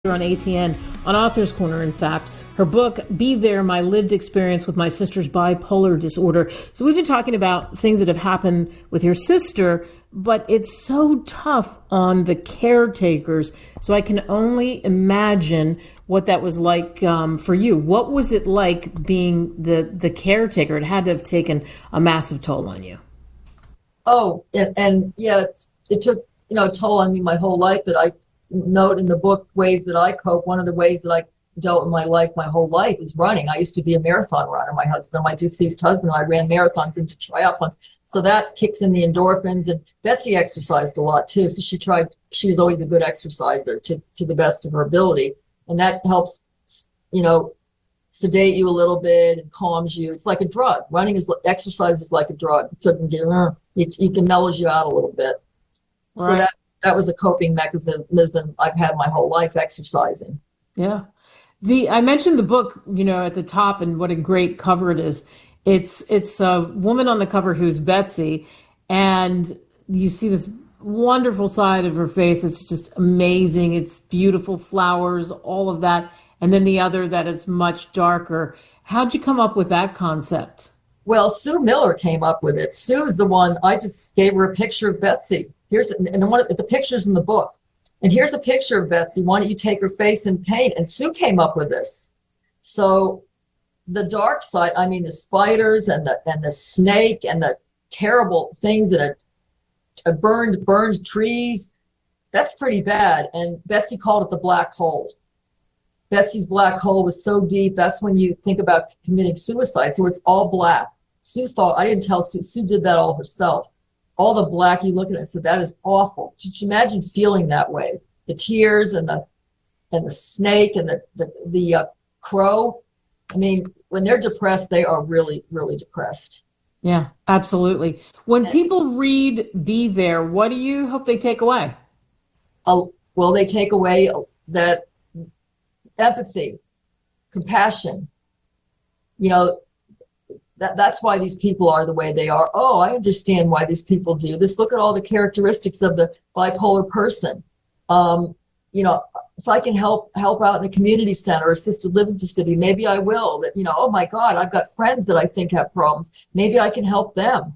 on ATN, on Author's Corner, in fact. Her book, Be There, My Lived Experience with My Sister's Bipolar Disorder. So we've been talking about things that have happened with your sister, but it's so tough on the caretakers. So I can only imagine what that was like for you. What was it like being the caretaker? It had to have taken a massive toll on you. Oh, and yeah, it took, a toll on me my whole life, but I note in the book ways that I cope. One of the ways that I dealt with my life my whole life is running. I used to be a marathon runner. My deceased husband, I ran marathons into triathlons. So that kicks in the endorphins. And Betsy exercised a lot too. So she was always a good exerciser to the best of her ability. And that helps, sedate you a little bit and calms you. It's like a drug. Exercise is like a drug. So you can mellow you out a little bit. Right. So that was a coping mechanism I've had my whole life, exercising. Yeah. I mentioned the book, at the top, and what a great cover it is. It's a woman on the cover who's Betsy, and you see this wonderful side of her face. It's just amazing. It's beautiful flowers, all of that. And then the other that is much darker. How'd you come up with that concept? Well, Sue Miller came up with it. Sue's the one, I just gave her a picture of Betsy. The picture's in the book. And here's a picture of Betsy. Why don't you take her face and paint? And Sue came up with this. So the dark side, the spiders and the snake and the terrible things that burned trees, that's pretty bad. And Betsy called it the black hole. Betsy's black hole was so deep. That's when you think about committing suicide. So it's all black. Sue thought, I didn't tell Sue. Sue did that all herself. All the black, you look at it and say, that is awful. Just imagine feeling that way. The tears and the snake and the crow. When they're depressed, they are really, really depressed. Yeah, absolutely. When people read Be There, what do you hope they take away? Well, they take away that empathy, compassion. That's why these people are the way they are. Oh, I understand why these people do this. Look at all the characteristics of the bipolar person. If I can help out in a community center or assisted living facility, maybe I will. Oh my God, I've got friends that I think have problems. Maybe I can help them.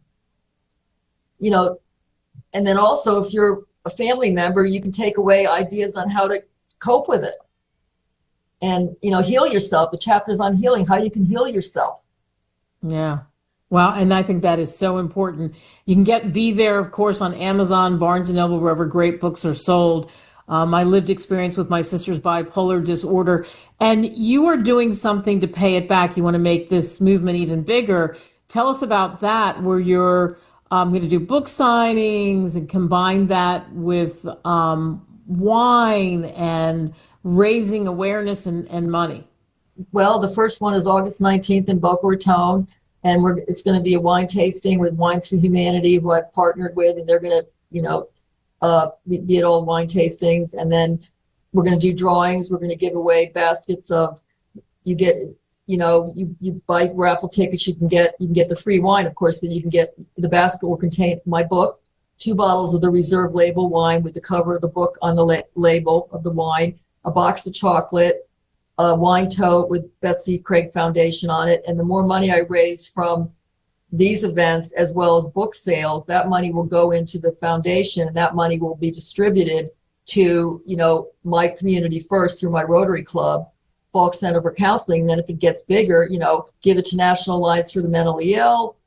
And then also if you're a family member, you can take away ideas on how to cope with it. And, heal yourself. The chapter's on healing, how you can heal yourself. Yeah. Well, and I think that is so important. You can get Be There, of course, on Amazon, Barnes & Noble, wherever great books are sold. My lived experience with my sister's bipolar disorder. And you are doing something to pay it back. You want to make this movement even bigger. Tell us about that, where you're going to do book signings and combine that with wine and raising awareness and money. Well, the first one is August 19th in Boca Raton, and it's going to be a wine tasting with Wines for Humanity, who I've partnered with, and they're going to, be at all wine tastings. And then we're going to do drawings. We're going to give away baskets of, you buy raffle tickets, you can get the free wine, of course, but you can get, the basket will contain my book, 2 bottles of the Reserve label wine with the cover of the book on the label of the wine, a box of chocolate, a wine tote with Betsy Craig Foundation on it. And the more money I raise from these events, as well as book sales, that money will go into the foundation, and that money will be distributed to, my community first through my Rotary Club, Falk Center for Counseling. And then if it gets bigger, give it to National Alliance for the Mentally Ill,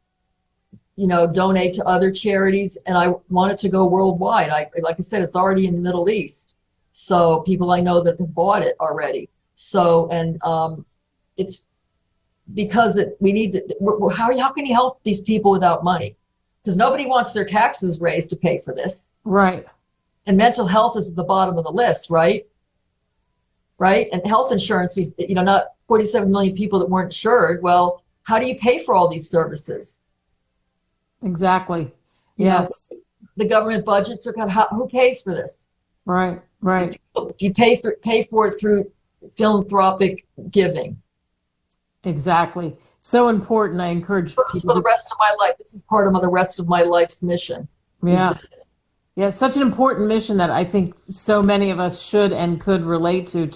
donate to other charities. And I want it to go worldwide. Like I said, it's already in the Middle East. So people I know that have bought it already. So, and it's because we need to, how can you help these people without money? Because nobody wants their taxes raised to pay for this. Right. And mental health is at the bottom of the list, right? Right? And health insurance is, not 47 million people that weren't insured. Well, how do you pay for all these services? Exactly. Yes. The government budgets are who pays for this? Right. Right. You pay for it through philanthropic giving. Exactly. So important. I encourage people. For the rest of my life. This is part of the rest of my life's mission. Yeah. Yeah, such an important mission that I think so many of us should and could relate to